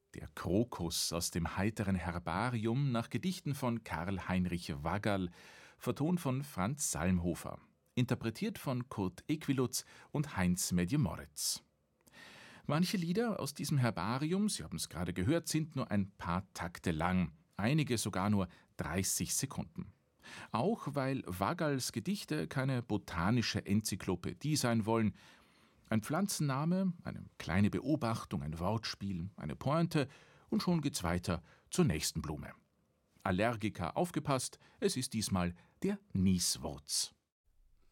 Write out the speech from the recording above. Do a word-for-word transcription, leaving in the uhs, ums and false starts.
Der Krokus aus dem heiteren Herbarium nach Gedichten von Karl Heinrich Waggerl, vertont von Franz Salmhofer, interpretiert von Kurt Equilutz und Heinz Medje-Moritz. Manche Lieder aus diesem Herbarium, Sie haben es gerade gehört, sind nur ein paar Takte lang, einige sogar nur dreißig Sekunden. Auch weil Waggerls Gedichte keine botanische Enzyklopädie sein wollen. Ein Pflanzenname, eine kleine Beobachtung, ein Wortspiel, eine Pointe und schon geht's weiter zur nächsten Blume. Allergiker aufgepasst, es ist diesmal der Nieswurz.